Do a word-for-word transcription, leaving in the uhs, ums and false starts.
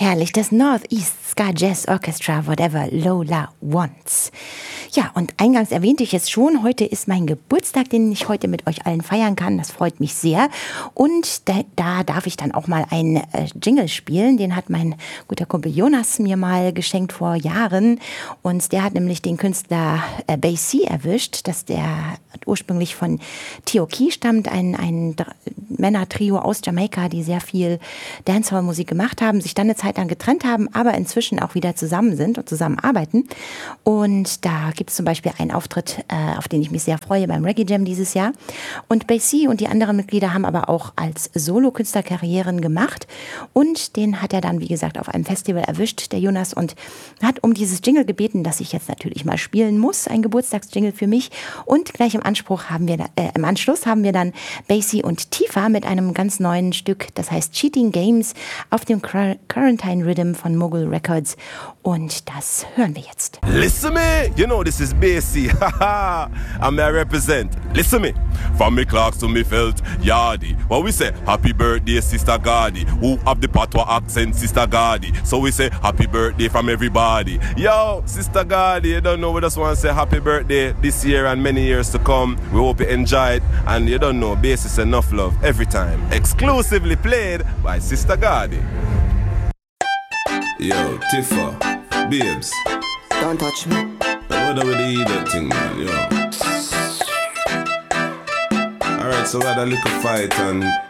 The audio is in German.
herrlich, das Northeast Ska Jazz Orchestra, Whatever Lola Wants. Ja, und eingangs erwähnte ich es schon, heute ist mein Geburtstag, den ich heute mit euch allen feiern kann. Das freut mich sehr. Und da, da darf ich dann auch mal einen äh, Jingle spielen. Den hat mein guter Kumpel Jonas mir mal geschenkt vor Jahren. Und der hat nämlich den Künstler äh, Basie erwischt, dass der ursprünglich von T O Key stammt, ein, ein Männer-Trio aus Jamaika, die sehr viel Dancehall-Musik gemacht haben, sich dann eine Zeit lang getrennt haben, aber inzwischen auch wieder zusammen sind und zusammenarbeiten. Und da gibt es zum Beispiel einen Auftritt, äh, auf den ich mich sehr freue, beim Reggae Jam dieses Jahr. Und Basie und die anderen Mitglieder haben aber auch als Solokünstler Karrieren gemacht. Und den hat er dann, wie gesagt, auf einem Festival erwischt, der Jonas, und hat um dieses Jingle gebeten, das ich jetzt natürlich mal spielen muss, ein Geburtstagsjingle für mich. Und gleich im Anspruch haben wir, äh, im Anschluss haben wir dann Basie und Tifa mit einem ganz neuen Stück, das heißt Cheating Games, auf dem Quarantine Rhythm von Mogul Records. Und das hören wir jetzt. Listen me, you know this is Basie, haha, and me I represent. Listen me, from me Clarks to me felt Yardi. What we say, happy birthday Sister Gardi, who have the patois accent Sister Gardi. So we say happy birthday from everybody. Yo, Sister Gardi, you don't know, we just want to say happy birthday this year and many years to come. We hope you enjoy it, and you don't know, Basie is enough love every time. Exclusively played by Sister Gardi. Yo, Tifa, babes. Don't touch me. What are we the that thing, man? Yo. Alright, so we had a little fight and